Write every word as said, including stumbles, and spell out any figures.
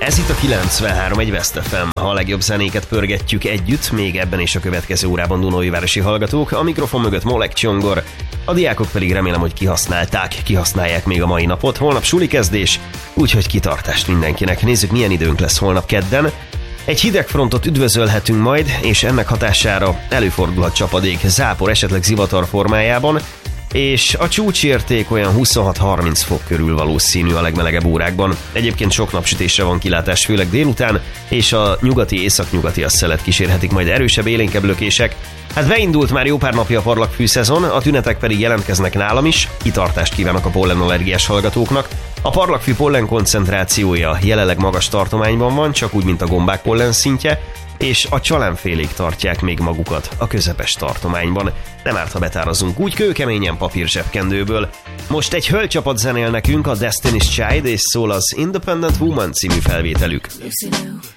Ez itt a kilencvenhárom egy West ef em. A legjobb zenéket pörgetjük együtt, még ebben és a következő órában Dunaújvárosi hallgatók, a mikrofon mögött Molek Csongor, a diákok pedig remélem, hogy kihasználták, kihasználják még a mai napot. Holnap suli kezdés, úgyhogy kitartást mindenkinek. Nézzük, milyen időnk lesz holnap kedden. Egy hideg frontot üdvözölhetünk majd, és ennek hatására előfordulhat csapadék, zápor, esetleg zivatar formájában, és a csúcsérték olyan huszonhat-harminc fok körül valószínű a legmelegebb órákban. Egyébként sok napsütésre van kilátás, főleg délután, és a nyugati, északnyugati asszelet kísérhetik majd erősebb, élénkebb lökések. Hát beindult már jó pár napja a parlagfű szezon, a tünetek pedig jelentkeznek nálam is. Kitartást kívánok a pollenallergiás hallgatóknak. A parlagfű pollen koncentrációja jelenleg magas tartományban van, csak úgy, mint a gombák pollen szintje, és a csalánfélék tartják még magukat a közepes tartományban. Nem árt, ha betárazunk úgy kőkeményen papír zsebkendőből. Most egy hölgycsapat zenél nekünk, a Destiny's Child, és szól az Independent Woman című felvételük.